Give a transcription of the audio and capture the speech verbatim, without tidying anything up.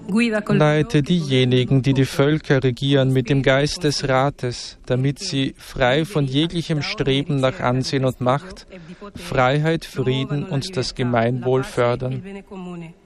Leite diejenigen, die die Völker regieren, mit dem Geist des Rates, damit sie, frei von jeglichem Streben nach Ansehen und Macht, Freiheit, Frieden und das Gemeinwohl fördern.